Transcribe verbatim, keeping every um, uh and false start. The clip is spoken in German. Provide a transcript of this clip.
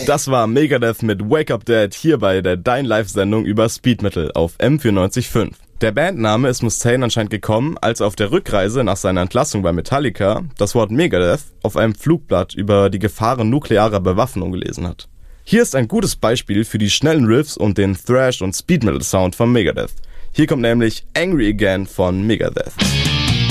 Das war Megadeth mit Wake Up Dead hier bei der Dein Live-Sendung über Speed Metal auf M vierundneunzig Komma fünf. Der Bandname ist Mustaine anscheinend gekommen, als er auf der Rückreise nach seiner Entlassung bei Metallica das Wort Megadeth auf einem Flugblatt über die Gefahren nuklearer Bewaffnung gelesen hat. Hier ist ein gutes Beispiel für die schnellen Riffs und den Thrash- und Speed-Metal-Sound von Megadeth. Hier kommt nämlich Angry Again von Megadeth.